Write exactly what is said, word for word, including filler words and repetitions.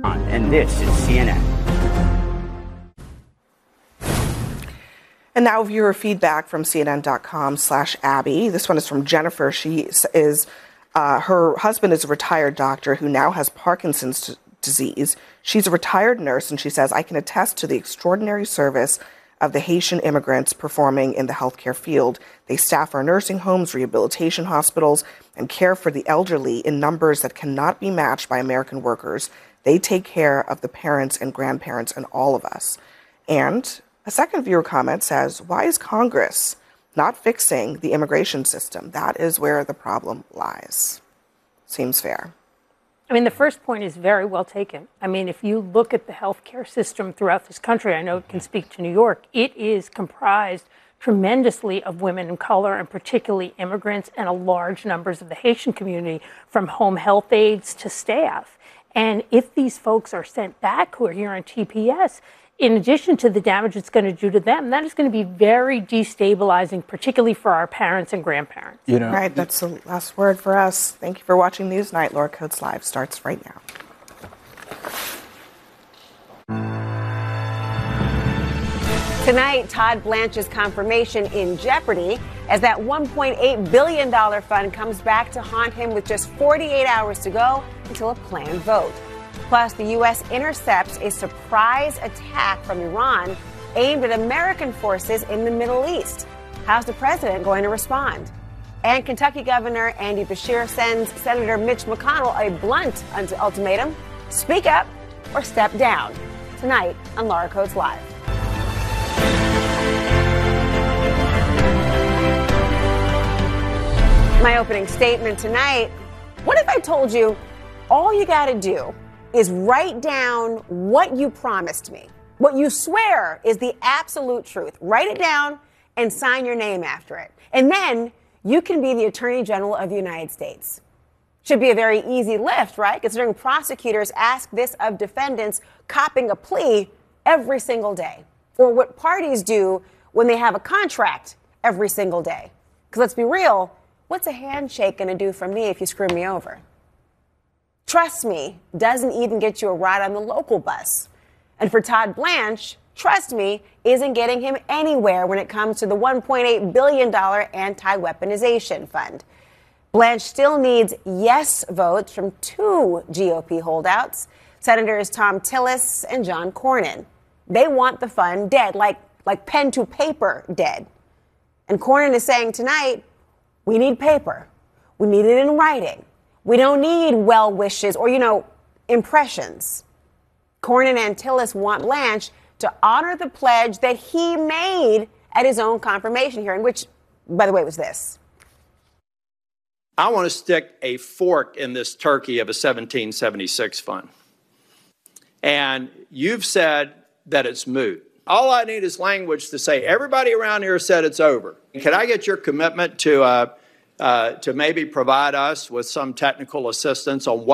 And this is C N N. And now viewer feedback from C N N dot com slash Abby. This one is from Jennifer. She is, uh, her husband is a retired doctor who now has Parkinson's disease. She's a retired nurse, and she says, I can attest to the extraordinary service of the Haitian immigrants performing in the healthcare field. They staff our nursing homes, rehabilitation hospitals, and care for the elderly in numbers that cannot be matched by American workers. They take care of the parents and grandparents and all of us. And a second viewer comment says, why is Congress not fixing the immigration system? That is where the problem lies. Seems fair. I mean, the first point is very well taken. I mean, if you look at the healthcare system throughout this country, I know it can speak to New York, it is comprised tremendously of women of color, and particularly immigrants, and a large numbers of the Haitian community, from home health aides to staff. And if these folks are sent back who are here on T P S, in addition to the damage it's going to do to them, that is going to be very destabilizing, particularly for our parents and grandparents. You know, all right, that's the last word for us. Thank you for watching Newsnight. Laura Coates Live starts right now. Tonight, Todd Blanche's confirmation in jeopardy as that one point eight billion dollars fund comes back to haunt him with just forty-eight hours to go until a planned vote. Plus, the U S intercepts a surprise attack from Iran aimed at American forces in the Middle East. How's the president going to respond? And Kentucky Governor Andy Beshear sends Senator Mitch McConnell a blunt ultimatum: speak up or step down. Tonight on Laura Coates Live. My opening statement tonight: what if I told you all you got to do is write down what you promised me, what you swear is the absolute truth? Write it down and sign your name after it. And then you can be the Attorney General of the United States. Should be a very easy lift, right? Considering prosecutors ask this of defendants copping a plea every single day, or what parties do when they have a contract every single day. Because let's be real, what's a handshake going to do for me if you screw me over? Trust me doesn't even get you a ride on the local bus. And for Todd Blanche, trust me isn't getting him anywhere when it comes to the one point eight billion dollars anti-weaponization fund. Blanche still needs yes votes from two G O P holdouts, Senators Thom Tillis and John Cornyn. They want the fund dead, like, like pen to paper dead. And Cornyn is saying tonight, we need paper. We need it in writing. We don't need well wishes or, you know, impressions. Cornyn and Tillis want Blanche to honor the pledge that he made at his own confirmation hearing, which, by the way, was this. I want to stick a fork in this turkey of a seventeen seventy-six fund. And you've said that it's moot. All I need is language to say everybody around here said it's over. Can I get your commitment to uh, uh, to maybe provide us with some technical assistance on what